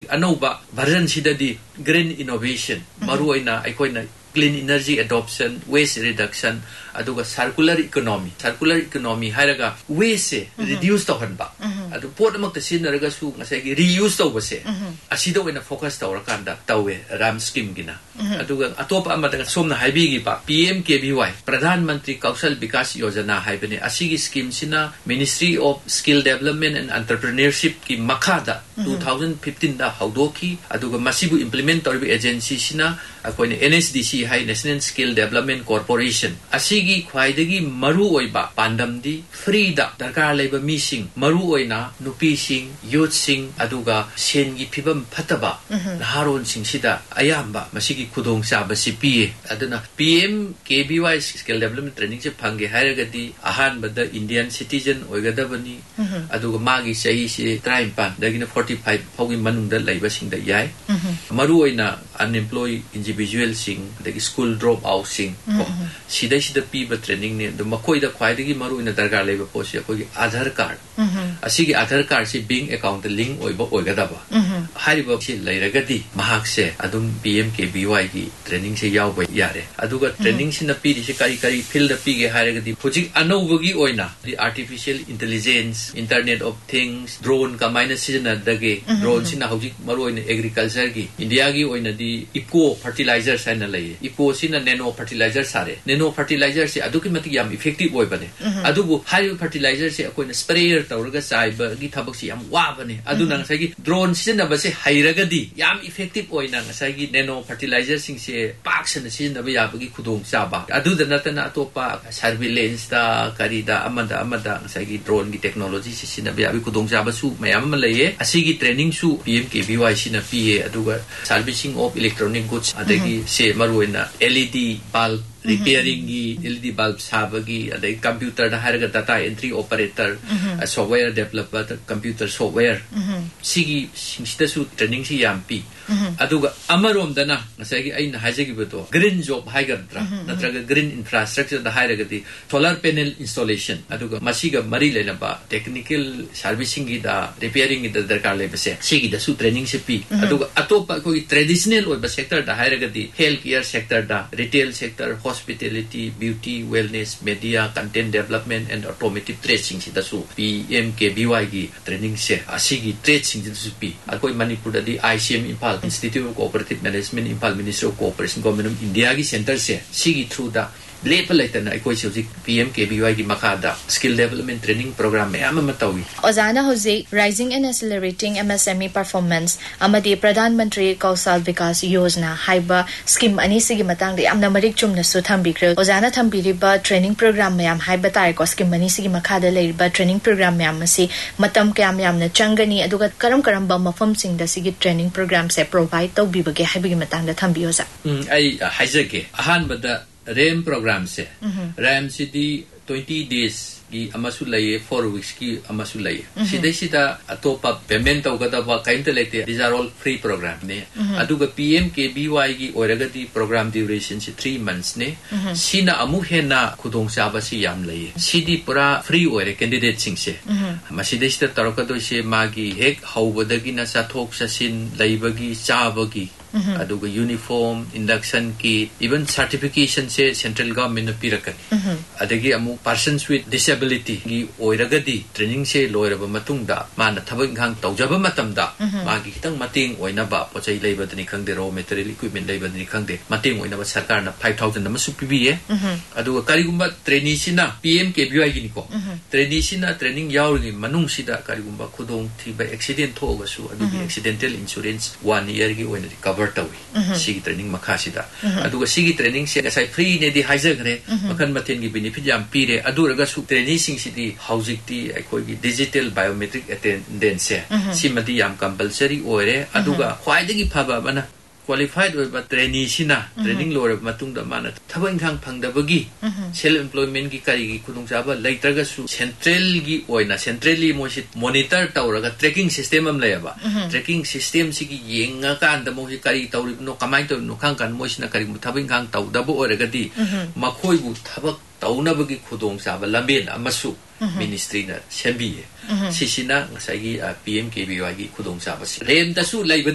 anova version sidadi green innovation maruina aikoina clean energy adoption, waste reduction, aduga circular economy hairaga waste reduce tawhanba adu pot amak ta sinaraga su ngasai reuse tawbase asida oina focus tawrakanda tawe ram scheme gina aduga atopa amada somna haibi gi pa PMKVY Pradhan Mantri Kaushal Vikas Yojana haibane asigi scheme sina Ministry of Skill Development and Entrepreneurship ki makhada 2015 da haudoki aduga masibu implement tawbi agency sina akoina NSDC hai National Skill Development Corporation asigi khwaidagi maru oiba pandamdi free da darkar laiba mising maru oina nupi sing youth sing aduga sengi phibam phataba naharon sing sida ayamba masigi khudong saba CPA aduna PMKVY Skill Development Training se phange hairagadi ahan bada Indian citizen oigadabani aduga magi sahi se 35 dagina 45 phogi manungda laiba sing da yai maru oina unemployed individual sing the school drop out sing sida piba training ne the makoi da khwai dagi maru ina dargar leba posi akoi Aadhaar card asigi Aadhaar card se bank account link oiba oigadaba hariba se lairagadi mahak se adum PMKVY gi training se yawba yare aduga training sina piri se kari field pige haragadi hojik anowagi oina the artificial intelligence internet of things drone ka minus sina dage drone sina hojik maru ina agriculture gi India gi oina di eco fertilizer sana lai eco sina nano fertilizer sare nano fertilizer se aduki mati yam effective oi bane adubu high fertilizer se akoina sprayer tawraga saiba gi thabak si yam wa bane aduna ngasai gi drone sina ba se hairagadi yam effective oina ngasai gi nano fertilizer sing se pak sina sina ba yabagi khudong saba aduda natana atopa surveillance da karida amada ngasai gi drone gi technology se sina ba yabi khudong saba su mayam malaye asigi training su PMKVY sina PA aduga servicing of electronic goods adagi se maruina LED bulb repairing LED bulb sabagi adai computer da haraga data entry operator software developer computer software sigi singsta su training si yampi aduga amarom dana ngasagi aina hajagi beto green job haigadra natraga green infrastructure da haraga di solar panel installation aduga masiga mari lena ba technical servicing gi da repairing gi da darkar lebase sigi da su training si pi aduga atopa ko traditional or sector da haraga di healthcare sector da retail sector hospitality, beauty, wellness, media, content development, and automotive tracing sida su PMKVY gi training se asigi tracing sida su pi akoi Manipur di ICM Impal Institute of Cooperative Management Impal Ministry of Cooperation Government of India gi center se sigi through da lepa laitana akoi soji PMKVY gi makada skill development training program me ama matawi ozana hoji rising and accelerating MSME performance amadi Pradhan Mantri Kaushal Vikas Yojana haiba scheme ani sigi matang de amna marik chumna su thambikre ozana thambiriba training program mayam haiba tai ko scheme ani sigi makada leiba training program mayam asi matam kyam yamna changani aduga karam ba mafam sing da sigi training program se provide to bibage haibigi matang da thambiyosa ai haijake ahan bada RAM program se RAM city 20 days ki amasu laye 4 weeks ki amasu laye sida atopa payment tawgada ba kainta lete these are all free program ne aduga PMKVY gi oiragadi program duration se 3 months ne sina amu hena khudong saba si yam laye sidi pura free oire candidate sing se masida sida tarokado se magi hek hawbadagi na sathok sasin laibagi chabagi aduga uniform induction kit even certification se central government pirakani adagi amu persons with disability gi oiragadi training se loiraba matungda mana thabak ngang tawjaba matamda magi kitang mating oina ba pochai leibadani khangde raw material equipment leibadani khangde mating oina ba sarkar na 5000 na masu pibiye aduga karigumba trainee sina PMKVY gi niko trainee sina training yaurgi manung sida karigumba khudong thiba accident thoga su adugi accidental insurance 1 year gi oina cover sigi training makhasida aduga sigi training se asai free ne di haijagre makan maten gi benefit yam pire aduraga su training sing sidi haujikti akoi gi digital biometric attendance simadi yam compulsory oire aduga khwaidagi phaba bana qualified oiba trainee sina training lore matungda mana thabang khang phangdabagi self employment gi kari gi khudong jaba leitraga su central gi oina centrally mosi monitor tawraga tracking system am layaba tracking system sigi yenga kan da mosi kari tawri no kamai to no khang kan mosina kari thabang khang tawdabo oiragadi makhoi bu thabak taunabagi khudong jaba lamben amasu ministry na sembi sisina ngasai gi PMKVY gi khudong jaba rem da su